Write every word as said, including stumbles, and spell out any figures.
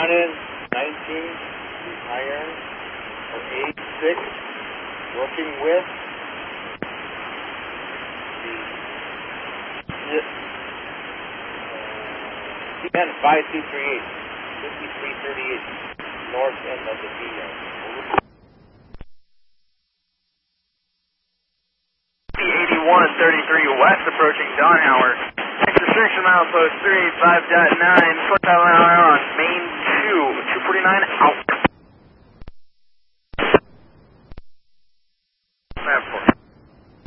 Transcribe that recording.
front end, nineteen, iron, or eight six, working with the T N five two three eight, fifty-three thirty-eight, north end of the T N. eighty-one thirty-three west approaching Donauer. Next restriction milepost three eighty-five point nine, twenty-five mile an hour on main two, two forty-nine out.